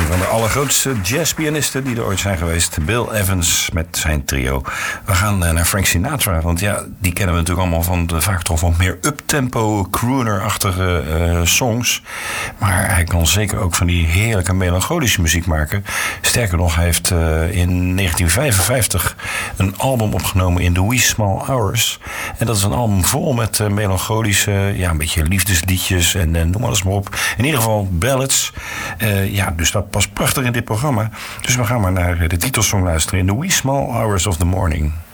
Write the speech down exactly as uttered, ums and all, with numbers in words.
Een van de allergrootste jazzpianisten die er ooit zijn geweest. Bill Evans met zijn trio. We gaan naar Frank Sinatra. Want ja, die kennen we natuurlijk allemaal van de vaak toch wat meer uptempo, crooner-achtige uh, songs. Maar hij kan zeker ook van die heerlijke melancholische muziek maken. Sterker nog, hij heeft uh, in negentien vijfenvijftig een album opgenomen in The Wee Small Hours. En dat is een album vol met uh, melancholische, ja, een beetje liefdesliedjes en uh, noem alles maar op. In ieder geval ballads. Uh, ja, dus dat past prachtig in dit programma. Dus we gaan maar naar de titelsong luisteren in The Wee Small Hours of the Morning.